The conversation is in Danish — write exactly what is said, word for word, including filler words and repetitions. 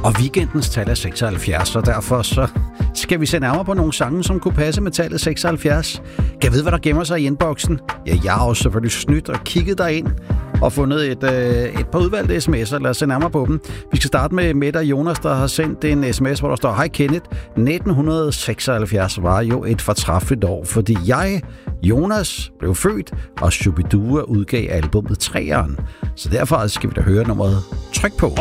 Og weekendens tal er seksoghalvfjerds, og derfor så skal vi se nærmere på nogle sange, som kunne passe med tallet seksoghalvfjerds. Kan jeg vide, hvad der gemmer sig i indboksen? Ja, jeg har også selvfølgelig snydt og kigget derind og fundet et, øh, et par udvalgte sms'er. Lad os se nærmere på dem. Vi skal starte med Mette og Jonas, der har sendt en sms, hvor der står: Hej Kenneth, nitten seksoghalvfjerds var jo et fortræffeligt år, fordi jeg, Jonas, blev født, og Shubidua udgav albumet Træeren. Så derfor skal vi da høre nummeret Tryk på.